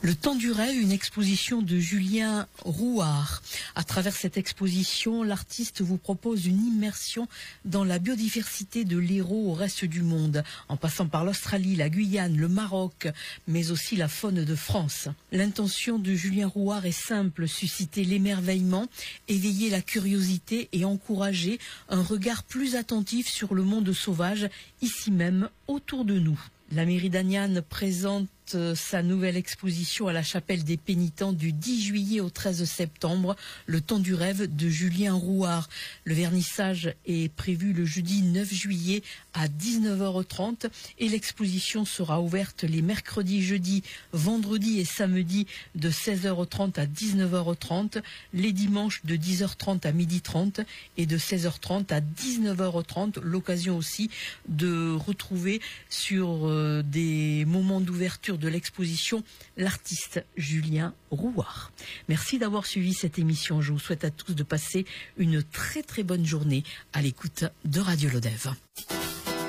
Le temps du rêve, une exposition de Julien Rouart. À travers cette exposition, l'artiste vous propose une immersion dans la biodiversité de l'Hérault au reste du monde, en passant par l'Australie, la Guyane, le Maroc, mais aussi la faune de France. L'intention de Julien Rouart est simple, susciter l'émerveillement, éveiller la curiosité et encourager un regard plus attentif sur le monde sauvage, ici même, autour de nous. La mairie d'Aniane présente sa nouvelle exposition à la chapelle des Pénitents du 10 juillet au 13 septembre, Le temps du rêve de Julien Rouart. Le vernissage est prévu le jeudi 9 juillet à 19h30 et l'exposition sera ouverte les mercredis, jeudis, vendredis et samedis de 16h30 à 19h30, les dimanches de 10h30 à 12h30 et de 16h30 à 19h30. L'occasion aussi de retrouver sur des moments d'ouverture de l'exposition l'artiste Julien Rouart. Merci d'avoir suivi cette émission. Je vous souhaite à tous de passer une très très bonne journée à l'écoute de Radio Lodève.